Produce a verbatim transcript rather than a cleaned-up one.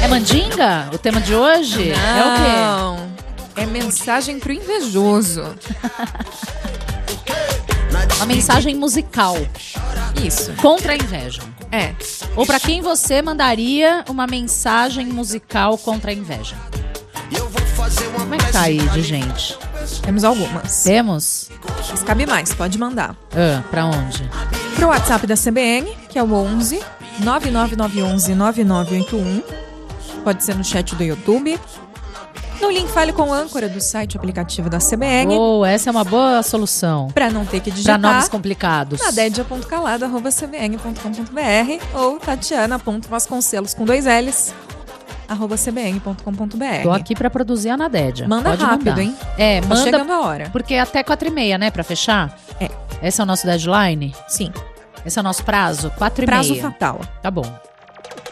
É mandinga? O tema de hoje? Não, É o quê? É mensagem pro invejoso. Uma mensagem musical. Isso. Contra a inveja. É. Ou pra quem você mandaria uma mensagem musical contra a inveja? Como é que tá aí de gente? Temos algumas. Temos? Mas cabe mais, pode mandar. Ah, pra onde? Pro WhatsApp da C B N, que é o onze nove nove nove um um nove nove oito um. Pode ser no chat do YouTube. No link Fale com âncora do site e aplicativo da C B N. Oh, essa é uma boa solução. Pra não ter que digitar. Pra nomes complicados. nadedia ponto calado arroba c b n ponto com ponto b r ou tatiana ponto vasconcelos com dois L's arroba c b n ponto com ponto b r. Tô aqui pra produzir a Nadédia. Manda Pode rápido, mandar. hein? É, Tá manda. chegando a hora. Porque é até quatro e meia, né? Pra fechar? É. Esse é o nosso deadline? Sim. Esse é o nosso prazo? Quatro e Prazo meia. fatal. Tá bom.